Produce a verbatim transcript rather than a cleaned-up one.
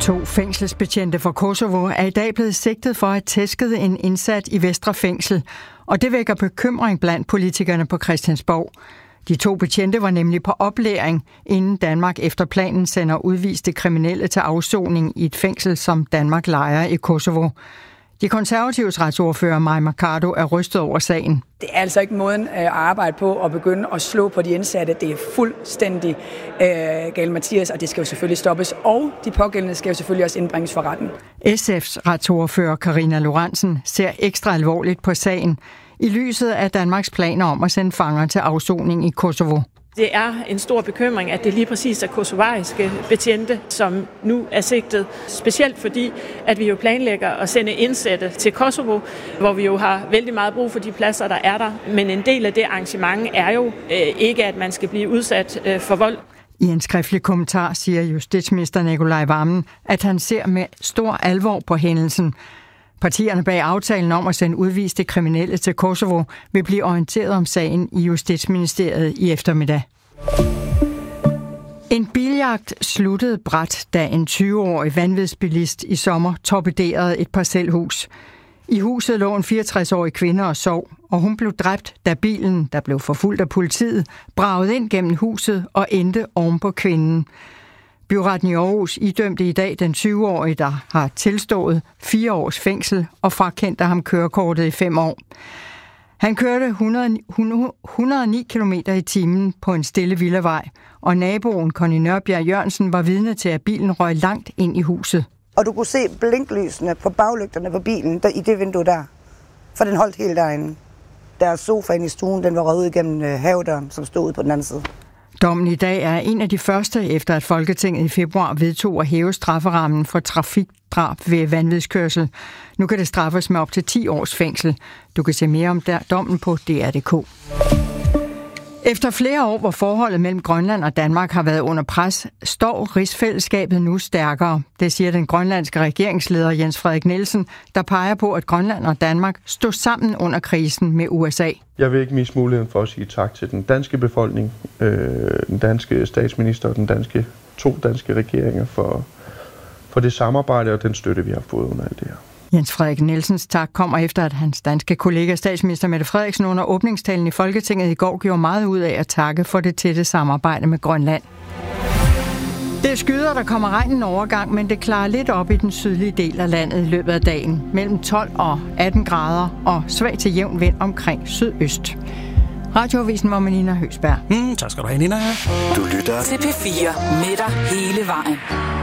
To fængselsbetjente fra Kosovo er i dag blevet sigtet for at have tæsket en indsat i Vestre Fængsel, og det vækker bekymring blandt politikerne på Christiansborg. De to betjente var nemlig på oplæring, inden Danmark efter planen sender udviste kriminelle til afsoning i et fængsel, som Danmark lejer i Kosovo. De konservatives retsordfører Mai Mercado er rystet over sagen. Det er altså ikke måden at arbejde på at begynde at slå på de indsatte. Det er fuldstændig øh, galt, Mathias, og det skal jo selvfølgelig stoppes. Og de pågældende skal jo selvfølgelig også indbringes for retten. S F's retsordfører Karina Lorentzen ser ekstra alvorligt på sagen i lyset af Danmarks planer om at sende fanger til afsoning i Kosovo. Det er en stor bekymring, at det lige præcis er kosovariske betjente, som nu er sigtet. Specielt fordi, at vi jo planlægger at sende indsatte til Kosovo, hvor vi jo har vældig meget brug for de pladser, der er der. Men en del af det arrangement er jo øh, ikke, at man skal blive udsat øh, for vold. I en skriftlig kommentar siger justitsminister Nicolai Wammen, at han ser med stor alvor på hændelsen. Partierne bag aftalen om at sende udviste kriminelle til Kosovo vil blive orienteret om sagen i Justitsministeriet i eftermiddag. En biljagt sluttede brat, da en tyve-årig vanvidsbilist i sommer torpederede et parcelhus. I huset lå en fireogtres-årig kvinde og sov, og hun blev dræbt, da bilen, der blev forfulgt af politiet, bragede ind gennem huset og endte oven på kvinden. Byretten i Aarhus idømte i dag den tyve-årige, der har tilstået fire års fængsel og frakendte ham kørekortet i fem år. Han kørte hundrede, hundrede og ni kilometer i timen på en stille villavej, og naboen Conny Nørbjerg Jørgensen var vidne til, at bilen røg langt ind i huset. Og du kunne se blinklysene på baglygterne på bilen der, i det vindue der, for den holdt helt derinde. Deres sofa inde i stuen, den var røget ud igennem havedøren, som stod på den anden side. Dommen i dag er en af de første, efter at Folketinget i februar vedtog at hæve strafferammen for trafikdrab ved vanvidskørsel. Nu kan det straffes med op til ti års fængsel. Du kan se mere om der, dommen på D R punktum d k. Efter flere år, hvor forholdet mellem Grønland og Danmark har været under pres, står rigsfællesskabet nu stærkere. Det siger den grønlandske regeringsleder Jens Frederik Nielsen, der peger på, at Grønland og Danmark stod sammen under krisen med U S A. Jeg vil ikke miste muligheden for at sige tak til den danske befolkning, øh, den danske statsminister og den danske, to danske regeringer for, for det samarbejde og den støtte, vi har fået under alt det her. Jens Frederik Nielsens tak kommer efter, at hans danske kollega statsminister Mette Frederiksen under åbningstalen i Folketinget i går gjorde meget ud af at takke for det tætte samarbejde med Grønland. Det er skyder, der kommer regnen overgang, men det klarer lidt op i den sydlige del af landet i løbet af dagen. Mellem tolv og atten grader og svag til jævn vind omkring sydøst. Radioavisen var med Nina Høsberg. Mm, tak skal du have, Nina. Du lytter til P fire med dig hele vejen.